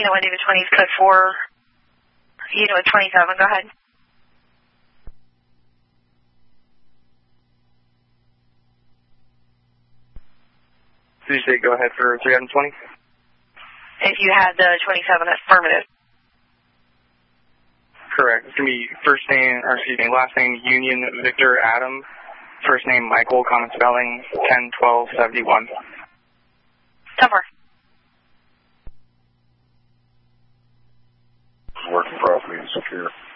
David 20's code 4, 27, go ahead. Did you say go ahead for 320? If you had the 27, affirmative. Correct. It's going to be last name Union Victor Adam, first name Michael, common spelling 101271. 10-4. Working properly and secure.